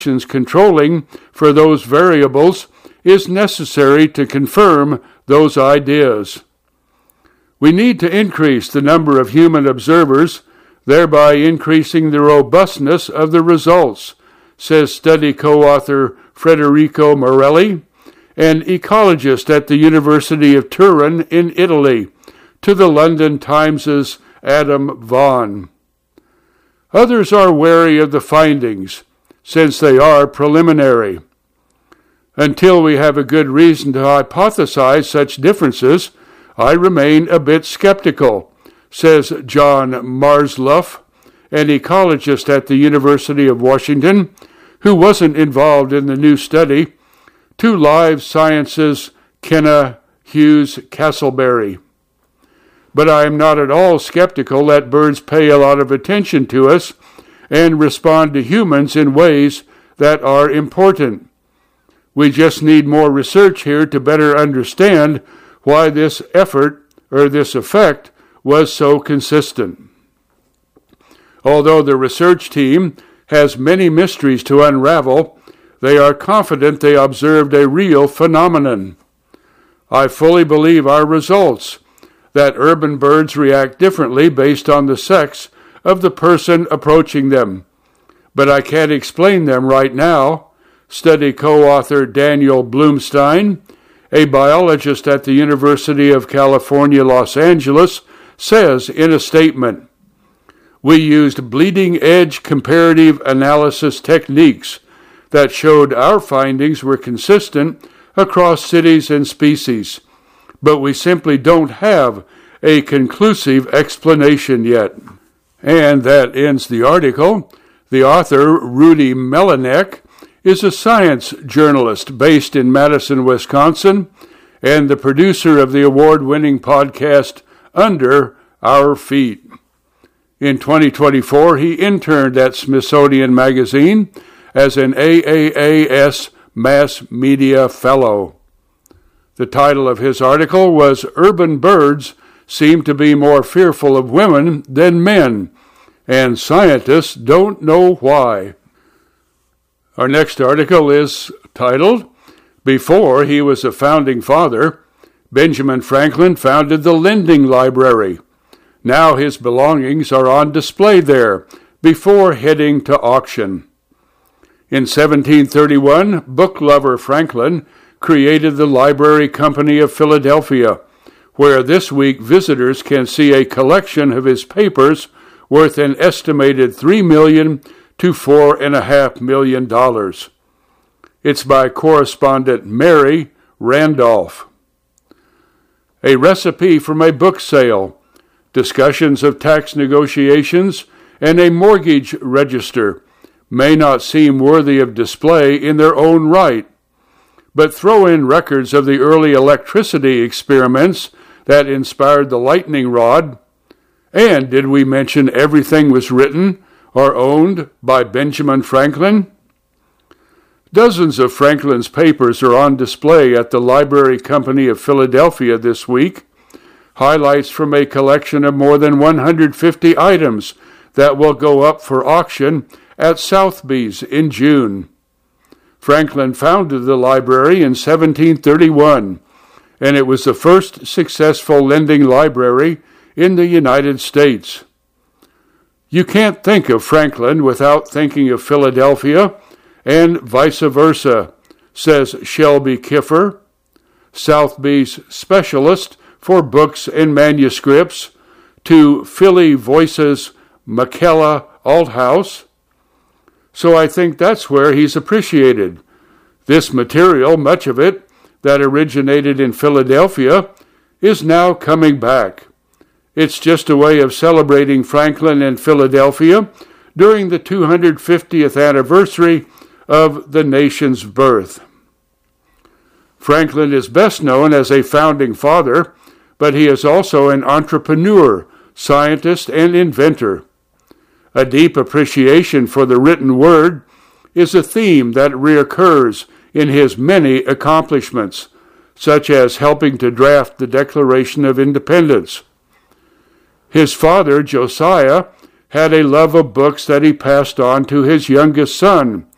controlling for those variables is necessary to confirm those ideas. We need to increase the number of human observers, thereby increasing the robustness of the results, says study co-author Federico Morelli, an ecologist at the University of Turin in Italy, to the London Times' Adam Vaughan. Others are wary of the findings, since they are preliminary. Until we have a good reason to hypothesize such differences, I remain a bit skeptical, says John Marsluff, an ecologist at the University of Washington, who wasn't involved in the new study, to Live Sciences' Kenna Hughes Castleberry. But I am not at all skeptical that birds pay a lot of attention to us and respond to humans in ways that are important. We just need more research here to better understand why this effect was so consistent. Although the research team has many mysteries to unravel, they are confident they observed a real phenomenon. I fully believe our results, that urban birds react differently based on the sex of the person approaching them. But I can't explain them right now, study co-author Daniel Blumstein, a biologist at the University of California, Los Angeles, says in a statement, "We used bleeding-edge comparative analysis techniques that showed our findings were consistent across cities and species, but we simply don't have a conclusive explanation yet." And that ends the article. The author, Rudy Melinek, is a science journalist based in Madison, Wisconsin, and the producer of the award-winning podcast Under Our Feet. In 2024, he interned at Smithsonian Magazine as an AAAS Mass Media Fellow. The title of his article was "Urban Birds Seem to be More Fearful of Women Than Men, and Scientists Don't Know Why." Our next article is titled, "Before He Was a Founding Father, Benjamin Franklin Founded the Lending Library. Now his belongings are on display there before heading to auction." In 1731, book lover Franklin created the Library Company of Philadelphia, where this week visitors can see a collection of his papers worth an estimated $3 million to $4.5 million. It's by correspondent Mary Randolph. A recipe from a book sale, discussions of tax negotiations, and a mortgage register may not seem worthy of display in their own right, but throw in records of the early electricity experiments that inspired the lightning rod. And did we mention everything was written or owned by Benjamin Franklin? Dozens of Franklin's papers are on display at the Library Company of Philadelphia this week. Highlights from a collection of more than 150 items that will go up for auction at Sotheby's in June. Franklin founded the library in 1731, and it was the first successful lending library in the United States. You can't think of Franklin without thinking of Philadelphia, and vice versa, says Shelby Kiffer, Sotheby's specialist for books and manuscripts, to Philly Voice's McKella Althouse. So I think that's where he's appreciated. This material, much of it, that originated in Philadelphia, is now coming back. It's just a way of celebrating Franklin and Philadelphia during the 250th anniversary of the nation's birth. Franklin is best known as a founding father, but he is also an entrepreneur, scientist, and inventor. A deep appreciation for the written word is a theme that reoccurs in his many accomplishments, such as helping to draft the Declaration of Independence. His father, Josiah, had a love of books that he passed on to his youngest son,